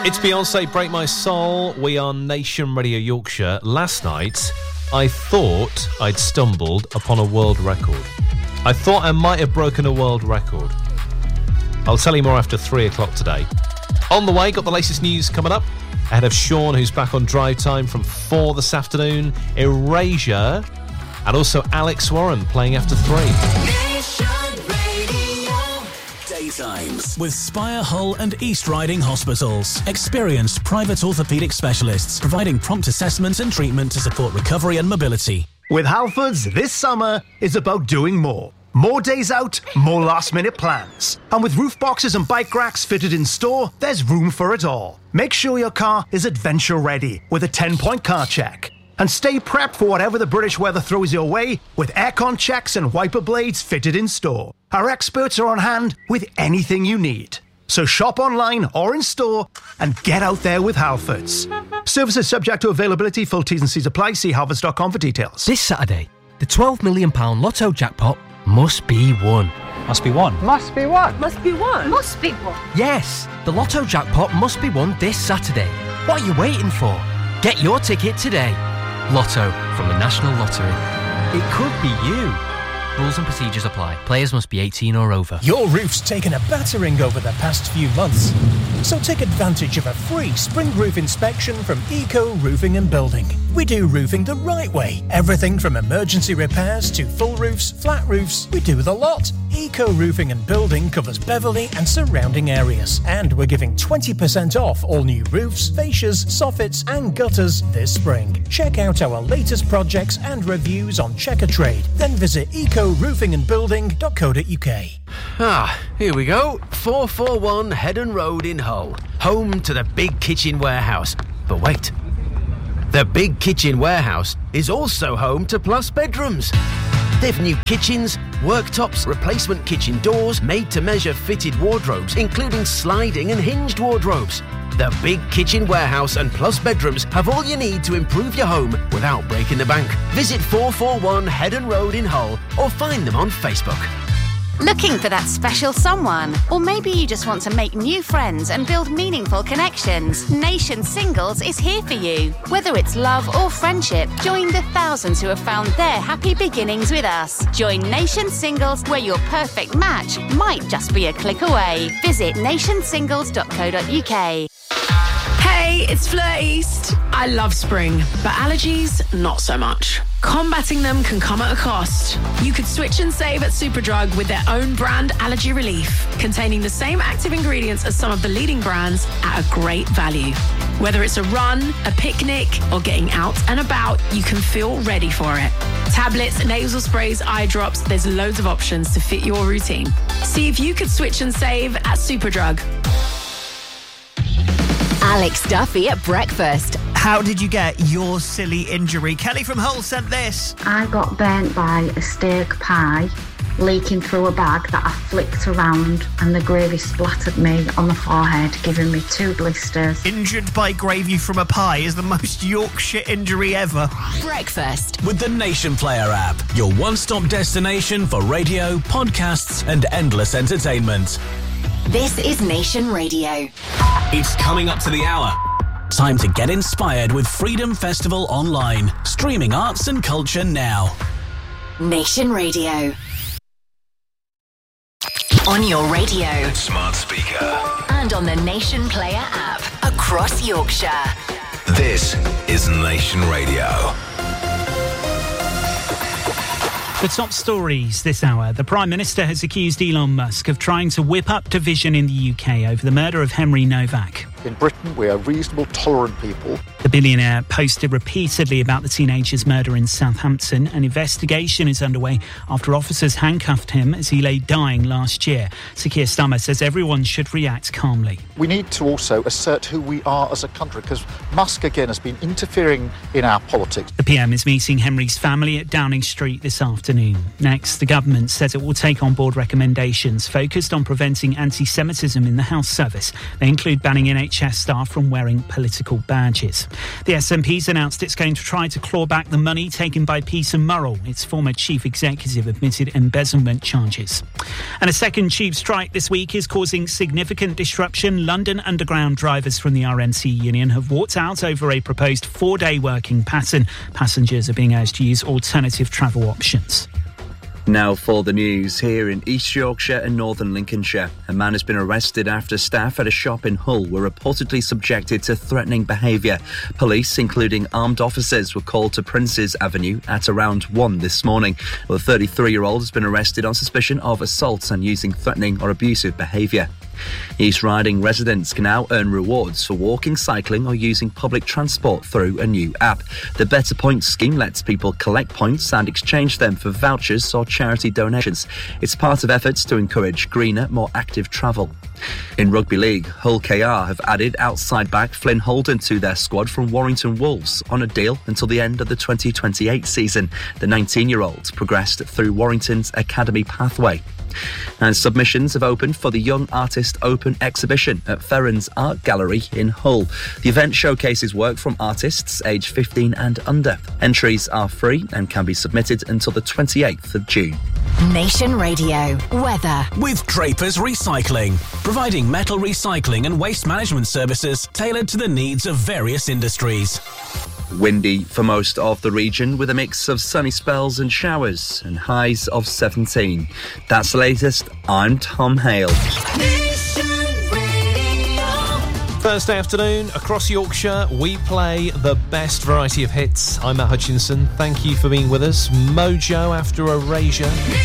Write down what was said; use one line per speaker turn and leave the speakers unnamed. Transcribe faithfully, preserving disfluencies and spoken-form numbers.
It's Beyonce, Break My Soul. We are Nation Radio Yorkshire. Last night, I thought I'd stumbled upon a world record. I thought I might have broken a world record. I'll tell you more after three o'clock today. On the way, got the latest news coming up. Ahead of Sean, who's back on drive time from four this afternoon. Erasure. And also Alex Warren playing after three.
Daytimes with Spire, Hull and East Riding Hospitals. Experienced private orthopaedic specialists providing prompt assessment and treatment to support recovery and mobility.
With Halfords, this summer is about doing more. More days out, more last-minute plans. And with roof boxes and bike racks fitted in store, there's room for it all. Make sure your car is adventure-ready with a ten-point car check. And stay prepped for whatever the British weather throws your way with aircon checks and wiper blades fitted in store. Our experts are on hand with anything you need. So shop online or in store and get out there with Halfords. Services subject to availability, full T's and C's apply. See halfords dot com for details.
This Saturday, the twelve million pounds Lotto jackpot must be won.
Must be won.
Must be won.
Must be won. Must be won.
Yes, the Lotto jackpot must be won this Saturday. What are you waiting for? Get your ticket today. Lotto from the National Lottery. It could be you. Rules and procedures apply. Players must be eighteen or over.
Your roof's taken a battering over the past few months. So take advantage of a free spring roof inspection from Eco Roofing and Building. We do roofing the right way. Everything from emergency repairs to full roofs, flat roofs. We do the lot. Eco Roofing and Building covers Beverley and surrounding areas. And we're giving twenty percent off all new roofs, fascias, soffits and gutters this spring. Check out our latest projects and reviews on Checker Trade. Then visit eco roofing and building dot co dot uk.
Ah, here we go. four forty-one Headon Road in Hull. Home to the Big Kitchen Warehouse. But wait. The Big Kitchen Warehouse is also home to Plus Bedrooms. They've new kitchens, worktops, replacement kitchen doors, made-to-measure fitted wardrobes, including sliding and hinged wardrobes. The Big Kitchen Warehouse and Plus Bedrooms have all you need to improve your home without breaking the bank. Visit four forty-one Headon Road in Hull or find them on Facebook.
Looking for that special someone? Or maybe you just want to make new friends and build meaningful connections? Nation Singles is here for you. Whether it's love or friendship, join the thousands who have found their happy beginnings with us. Join Nation Singles, where your perfect match might just be a click away. Visit nation singles dot co dot uk.
Hey, it's Fleur East. I love spring, but allergies, not so much. Combating them can come at a cost. You could switch and save at Superdrug with their own brand Allergy Relief, containing the same active ingredients as some of the leading brands at a great value. Whether it's a run, a picnic, or getting out and about, you can feel ready for it. Tablets, nasal sprays, eye drops, there's loads of options to fit your routine. See if you could switch and save at Superdrug.
Alex Duffy at breakfast.
How did you get your silly injury? Kelly from Hull sent this.
I got burnt by a steak pie leaking through a bag that I flicked around, and the gravy splattered me on the forehead, giving me two blisters.
Injured by gravy from a pie is the most Yorkshire injury ever.
Breakfast
with the Nation Player app, your one-stop destination for radio, podcasts and endless entertainment.
This is Nation Radio.
It's coming up to the hour. Time to get inspired with Freedom Festival Online. Streaming arts and culture now.
Nation Radio. On your radio.
Smart speaker.
And on the Nation Player app. Across Yorkshire.
This is Nation Radio.
The top stories this hour. The Prime Minister has accused Elon Musk of trying to whip up division in the U K over the murder of Henry Novak.
In Britain, we are reasonable, tolerant people.
The billionaire posted repeatedly about the teenager's murder in Southampton. An investigation is underway after officers handcuffed him as he lay dying last year. Sir Keir Starmer says everyone should react calmly.
We need to also assert who we are as a country, because Musk, again, has been interfering in our politics.
The P M is meeting Henry's family at Downing Street this afternoon. Next, the government says it will take on board recommendations focused on preventing anti-Semitism in the health service. They include banning N H H S staff from wearing political badges. The S N P's announced it's going to try to claw back the money taken by Peter Murrell. Its former chief executive admitted embezzlement charges. And a second tube strike this week is causing significant disruption. London Underground drivers from the R N C union have walked out over a proposed four-day working pattern. Passengers are being urged to use alternative travel options.
Now for the news. Here in East Yorkshire and northern Lincolnshire, a man has been arrested after staff at a shop in Hull were reportedly subjected to threatening behaviour. Police, including armed officers, were called to Princes Avenue at around one this morning. Well, the thirty-three-year-old has been arrested on suspicion of assault and using threatening or abusive behaviour. East Riding residents can now earn rewards for walking, cycling or using public transport through a new app. The Better Points scheme lets people collect points and exchange them for vouchers or charity donations. It's part of efforts to encourage greener, more active travel. In Rugby League, Hull K R have added outside back Flynn Holden to their squad from Warrington Wolves on a deal until the end of the twenty twenty-eight season. The nineteen-year-old progressed through Warrington's academy pathway. And submissions have opened for the Young Artist Open exhibition at Ferrens Art Gallery in Hull. The event showcases work from artists aged fifteen and under. Entries are free and can be submitted until the twenty-eighth of June.
Nation Radio weather
with Draper's Recycling, providing metal recycling and waste management services tailored to the needs of various industries.
Windy for most of the region with a mix of sunny spells and showers and highs of seventeen. That's the latest. I'm Tom Hale.
Thursday afternoon, across Yorkshire, we play the best variety of hits. I'm Matt Hutchinson. Thank you for being with us. Mojo after Erasure.